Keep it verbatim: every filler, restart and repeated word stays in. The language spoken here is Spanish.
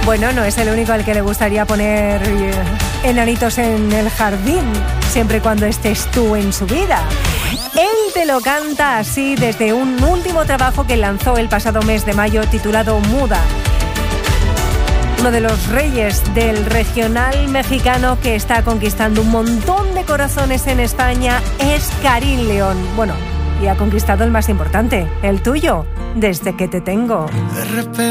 Bueno, no es el único al que le gustaría poner enanitos en el jardín, siempre y cuando estés tú en su vida. Él te lo canta así desde un último trabajo que lanzó el pasado mes de mayo titulado Muda. Uno de los reyes del regional mexicano que está conquistando un montón de corazones en España es Karim León. Bueno, y ha conquistado el más importante, el tuyo, Desde que te tengo. De repente